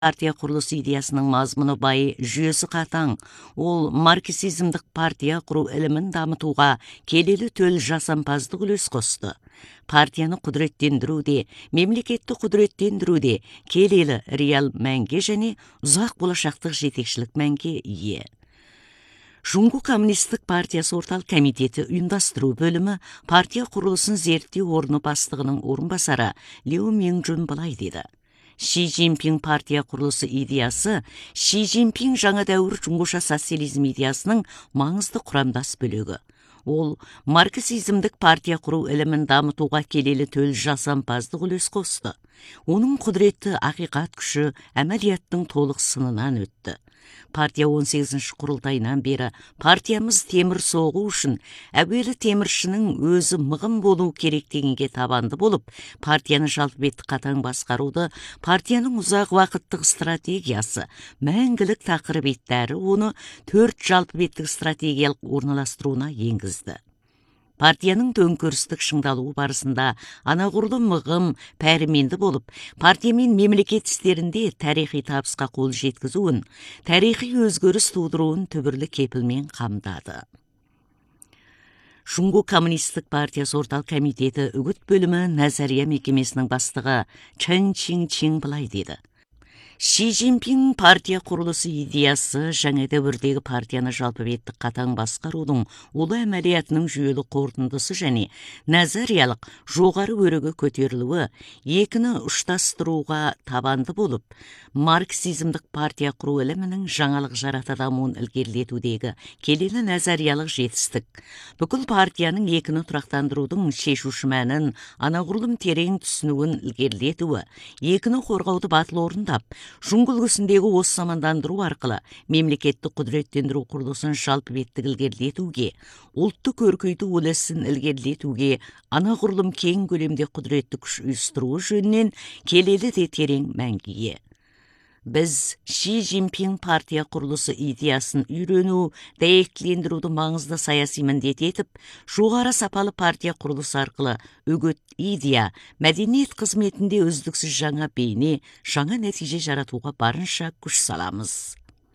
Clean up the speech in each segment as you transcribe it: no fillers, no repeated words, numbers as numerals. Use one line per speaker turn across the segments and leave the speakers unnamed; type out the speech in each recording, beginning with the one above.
партия құрылысы идеясының мазмұны бай, жүйесі қатаң. Ол марксизмдік партия құру ілімін дамытуға келелі төл жасампаздық үлес қосты. Партияны құдіреттендіруде, мемлекетті құдіреттендіруде келелі реал мәнге және ұзақ болашақтық жетекшілік мәнге ие. Жуңгу коммунистік партиясы орталық комитеті ұйымдастыру бөлімі партия құрылысын зерттеу орны бастығының орынбасары Леу Минжун былай деді. Ши Цзиньпин партия құрылысы идеясы Ши Цзиньпин жаңа дәуір жұңғыша социализм идеясының маңызды құрамдас бөлігі. Ол марксизмдік партия құру ілімін дамытуға келелі төл жасампаздық үлес қосты. Оның құдіретті ақиқат күші әмәлияттың толық сынынан өтті. Партия 18-ші құрылтайынан бері партиямыз темір соғу үшін әуелі теміршінің өзі мығым болу керек дегенге табанды болып, партияны жалпы бетті қатаң басқаруды, партияның ұзақ уақыттық стратегиясы, мәңгілік тақырып еттәрі оны 4 жалпы беттік стратегиялық орналастыруына енгізді. Партияның төңкерістік шыңдалуы барысында анағұрлым мығым, пәрменді болып, партия мен мемлекет істерінде тарихи табысқа қол жеткізуін, тарихи өзгеріс тудыруын түбірлі кепілмен қамдады. Жуңгу коммунистік партиясы орталық комитеті үгіт бөлімі назария мекемесінің бастығы Чэн Чин былай деді. Ши Цзиньпин партия құрылысы идеясы жаңа дәуірдегі партияны жалпы беттік қатаң басқарудың ұлы әмәлиятының жүйелі қорытындысы және назариялық жоғары өрігі көтерілуі, екіні ұштастыруға табанды болып, марксизмдік партия құру ілімінің жаңалық жарата дамуын ілгерілетудегі келелі назариялық жетістік. Бүкіл партияның екіні тұрақтандырудың шешуші мәнін анағұрлым терең түсінуін ілгерілетуі, екіні қорғауды батыл орындап, Жуңгу үлгісіндегі осы замандандыру арқылы мемлекетті құдіреттендіру құрылысын жалпы беттік ілгерілетуге, ұлтты көркейту үлесін ілгерілетуге, анағұрлым кең көлемде құдіретті күш ұйыстыруы жөнінен келелі де терең мәнге ие. Біз Ши Цзиньпин партия құрылысы идеясын үйрену, дәйектілендіруді маңызды саяси міндет етіп, жоғары сапалы партия құрылысы арқылы үгіт, идея, мәдениет қызметінде үздіксіз жаңа бейне, жаңа нәтиже жаратуға барынша күш саламыз.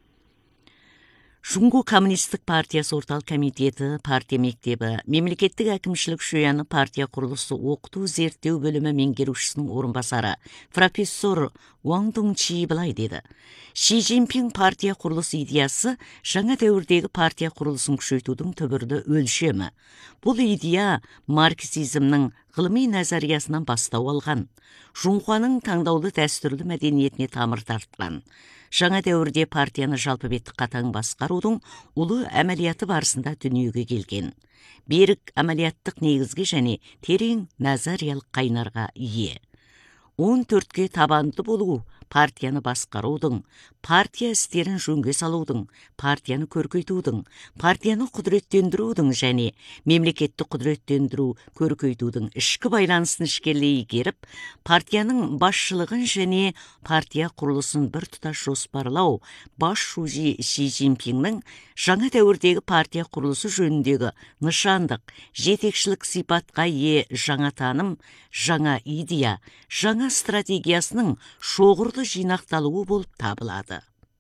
Жуңгу коммунистік партиясы орталық комитеті, партия мектебі, мемлекеттік әкімшілік жүйені партия құрылысы оқыту зерттеу бөлімі меңгерушісінің орынбасары, профессор Уаң Дунчи былай деді. Ши Цзиньпин партия құрылысы идеясы жаңа дәуірдегі партия құрылысын күшейтудің түбірлі өлшемі. Бұл идея марксизмнің ғылыми назариясынан бастау алған, Жунхуаның таңдаулы дәстүрлі мәдениетіне тамыр тартқан. Жаңа дәуірде партияны жалпы беттік қатаң басқарудың ұлы әмәлияты барысында дүниеге келген. Берік әмәлияттық негізге және терең назариялық қайнарға ие. 14-ке табанды болу партияны басқарудың, партия істерін жөнге салудың, партияны көркейтудің, партияны құдіреттендірудің және мемлекетті құдіреттендіру, көркейтудің ішкі байланысын ішкерлей игеріп, партияның басшылығын және партия құрылысын біртұтас жоспарлау, бас шужи Ши Цзиньпиннің жаңа дәуірдегі партия құрылысы жөніндегі нышандық, жетекшілік сипатқа ие жаңа таным, жаңа идея, жаңа стратегиясының шоғырлы жинақталуы болып табылады.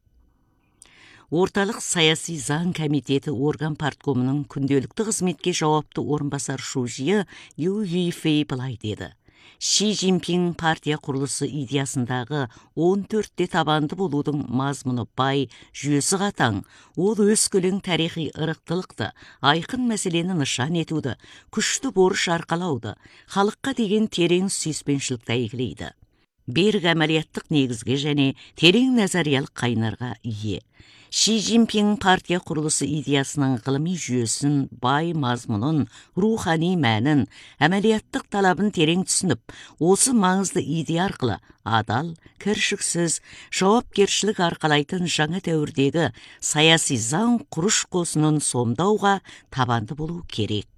Орталық саяси заң комитеті орган парткомының күнделікті қызметке жауапты орынбасар шужиы Ю Юйфей былай деді. Ши Цзиньпин партия құрылысы идеясындағы 14-те табанды болудың мазмұны бай, жүйесі қатаң, ол өскелең тарихи ырықтылықты, айқын мәселені нышан етуді, күшті борыш арқалауды, халыққа деген терең сүйіспеншілікті әйгілейді. Берік әмәлияттық негізге және терең назариялық қайнарға ие. Ши Цзиньпин партия құрылысы идеясының ғылыми жүйесін, бай мазмұнын, рухани мәнін, әмәлияттық талабын терең түсініп, осы маңызды идея арқылы адал, кіршіксіз, жауапкершілік арқалайтын жаңа дәуірдегі саяси заң құрыш қосынын сомдауға табанды болу керек.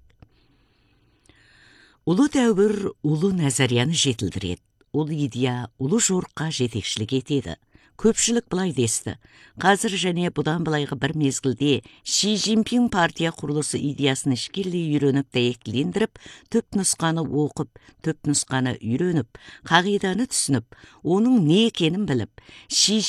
Ұлы дәуір ұлы назарияны жетілдіреді. Ол идея ұлы жорыққа жетекшілік етеді. Көпшілік былай десті. Қазір және бұдан былайғы бір мезгілде Ши Цзиньпин партия құрылысы идеясын ішкелі үйреніп дәйектілендіріп, төп нұсқаны оқып, төп нұсқаны үйреніп, қағиданы түсініп, оның не екенін біліп, Ши